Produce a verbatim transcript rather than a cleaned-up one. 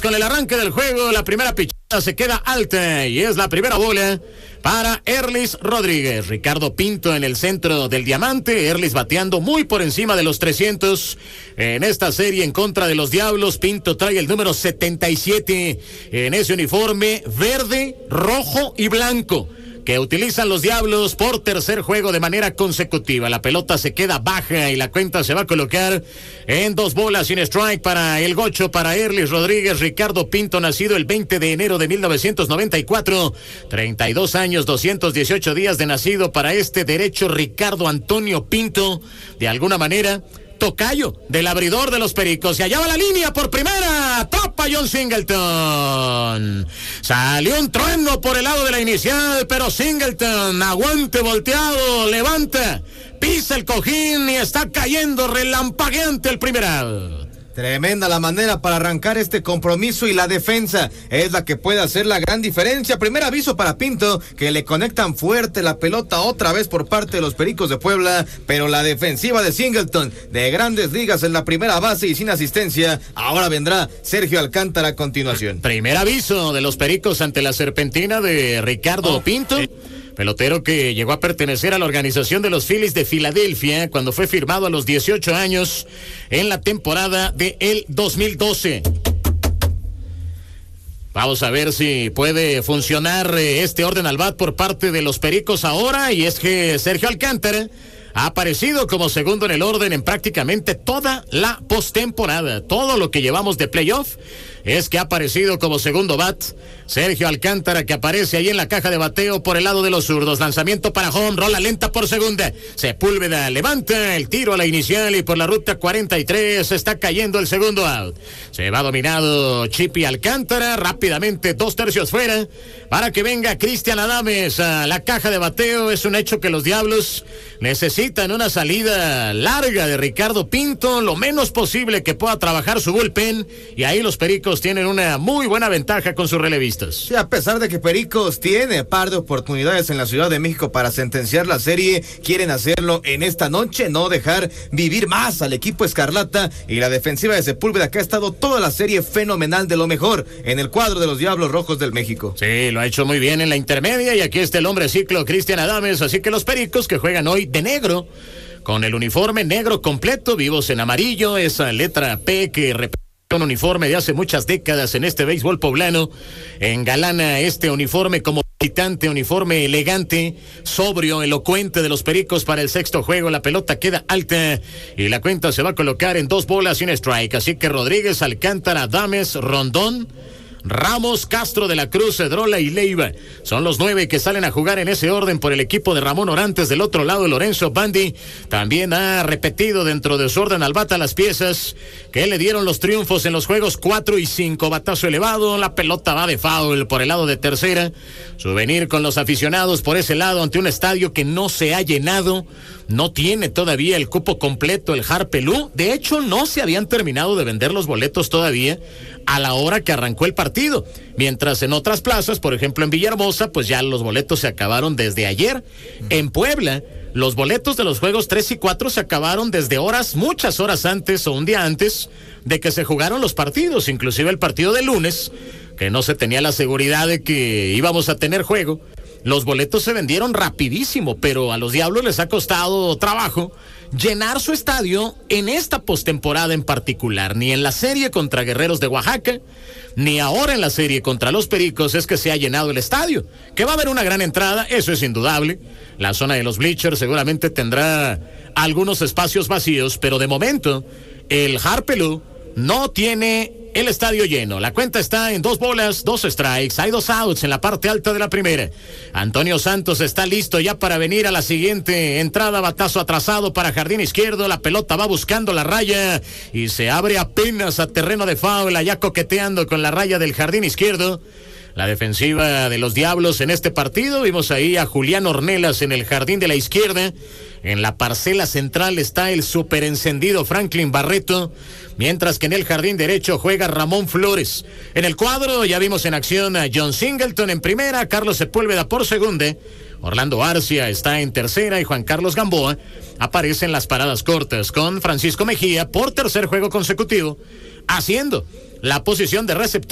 con el arranque del juego. La primera pichada se queda alta y es la primera bola para Erlis Rodríguez. Ricardo Pinto en el centro del diamante. Erlis bateando muy por encima de los trescientos en esta serie en contra de los Diablos. Pinto trae el número setenta y siete en ese uniforme verde, rojo y blanco que utilizan los Diablos por tercer juego de manera consecutiva. La pelota se queda baja y la cuenta se va a colocar en dos bolas sin strike para el gocho, para Erlis Rodríguez. Ricardo Pinto, nacido el veinte de enero de mil novecientos noventa y cuatro, treinta y dos años, doscientos dieciocho días de nacido para este derecho Ricardo Antonio Pinto. De alguna manera, tocayo del abridor de los Pericos. Y allá va la línea por primera. Topa John Singleton. Salió un trueno por el lado de la inicial, pero Singleton, aguante volteado, levanta, pisa el cojín y está cayendo relampagueante el primer out. Tremenda la manera para arrancar este compromiso y la defensa es la que puede hacer la gran diferencia. Primer aviso para Pinto, que le conectan fuerte la pelota otra vez por parte de los Pericos de Puebla, pero la defensiva de Singleton de Grandes Ligas en la primera base y sin asistencia. Ahora vendrá Sergio Alcántara a continuación. Primer aviso de los Pericos ante la serpentina de Ricardo oh, Pinto. Eh. Pelotero que llegó a pertenecer a la organización de los Phillies de Filadelfia cuando fue firmado a los dieciocho años en la temporada de el dos mil doce. Vamos a ver si puede funcionar este orden al bat por parte de los Pericos ahora, y es que Sergio Alcántara ha aparecido como segundo en el orden en prácticamente toda la postemporada. Todo lo que llevamos de playoff es que ha aparecido como segundo bat Sergio Alcántara, que aparece ahí en la caja de bateo por el lado de los zurdos. Lanzamiento para home, rola lenta por segunda. Sepúlveda levanta el tiro a la inicial y por la ruta cuarenta y tres está cayendo el segundo out. Se va dominado Chippy Alcántara, rápidamente dos tercios fuera para que venga Cristian Adames a la caja de bateo. Es un hecho que los Diablos necesitan una salida larga de Ricardo Pinto, lo menos posible que pueda trabajar su bullpen, y ahí los Pericos tienen una muy buena ventaja con sus relevistas. Sí, a pesar de que Pericos tiene par de oportunidades en la Ciudad de México para sentenciar la serie, quieren hacerlo en esta noche, no dejar vivir más al equipo escarlata, y la defensiva de Sepúlveda, que ha estado toda la serie fenomenal, de lo mejor en el cuadro de los Diablos Rojos del México. Sí, lo ha hecho muy bien en la intermedia, y aquí está el hombre ciclo Cristian Adames, así que los Pericos, que juegan hoy de negro, con el uniforme negro completo, vivos en amarillo, esa letra P que representa un uniforme de hace muchas décadas en este béisbol poblano, engalana este uniforme como visitante, uniforme elegante, sobrio, elocuente de los Pericos para el sexto juego. La pelota queda alta y la cuenta se va a colocar en dos bolas sin strike, así que Rodríguez, Alcántara, Adames, Rondón, Ramos, Castro de la Cruz, Cedrola y Leiva son los nueve que salen a jugar en ese orden por el equipo de Ramón Orantes. Del otro lado, Lorenzo Bandi también ha repetido dentro de su orden al bata las piezas que le dieron los triunfos en los juegos cuatro y cinco. Batazo elevado, la pelota va de foul por el lado de tercera. Souvenir con los aficionados por ese lado ante un estadio que no se ha llenado, no tiene todavía el cupo completo el Harpelú. De hecho, no se habían terminado de vender los boletos todavía a la hora que arrancó el partido, mientras en otras plazas, por ejemplo en Villahermosa, pues ya los boletos se acabaron desde ayer. En Puebla, los boletos de los juegos tres y cuatro se acabaron desde horas, muchas horas antes o un día antes de que se jugaron los partidos, inclusive el partido de lunes, que no se tenía la seguridad de que íbamos a tener juego. Los boletos se vendieron rapidísimo, pero a los Diablos les ha costado trabajo llenar su estadio en esta postemporada en particular. Ni en la serie contra Guerreros de Oaxaca, ni ahora en la serie contra los Pericos es que se ha llenado el estadio. Que va a haber una gran entrada, eso es indudable. La zona de los bleachers seguramente tendrá algunos espacios vacíos, pero de momento el Harpelú no tiene el estadio lleno. La cuenta está en dos bolas, dos strikes. Hay dos outs en la parte alta de la primera. Antonio Santos está listo ya para venir a la siguiente entrada. Batazo atrasado para jardín izquierdo. La pelota va buscando la raya y se abre apenas a terreno de foul, allá coqueteando con la raya del jardín izquierdo. La defensiva de los Diablos en este partido. Vimos ahí a Julián Ornelas en el jardín de la izquierda. En la parcela central está el super encendido Franklin Barreto, mientras que en el jardín derecho juega Ramón Flores. En el cuadro ya vimos en acción a John Singleton en primera, Carlos Sepúlveda por segunda, Orlando Arcia está en tercera y Juan Carlos Gamboa aparece en las paradas cortas, con Francisco Mejía por tercer juego consecutivo haciendo la posición de receptor